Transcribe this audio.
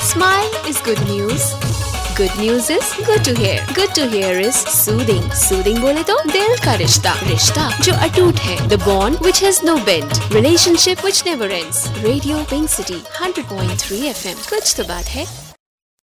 Smile is good news. Good news is good to hear. Good to hear is soothing. Soothing बोले तो दिल का रिश्ता, रिश्ता जो अटूट है. The bond which has no bend. Relationship which never ends. Radio Pink City 100.3 FM. कुछ तो बात है.